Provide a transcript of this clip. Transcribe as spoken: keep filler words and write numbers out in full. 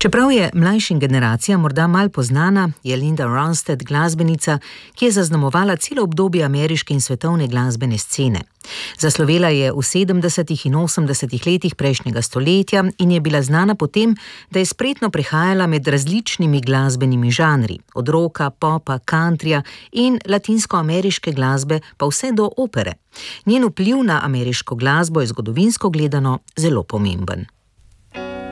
Čeprav je mlajšim generacijam morda malo poznana, je Linda Ronstadt glasbenica, ki je zaznamovala celo obdobje ameriške in svetovne glasbene scene. Zaslovela je v sedemdesetih in osemdesetih letih prejšnjega stoletja in je bila znana po tem, da je spretno prehajala med različnimi glasbenimi žanri, od roka, popa, countryja in latinskoameriške glasbe pa vse do opere. Njen vpliv na ameriško glasbo je zgodovinsko gledano zelo pomemben.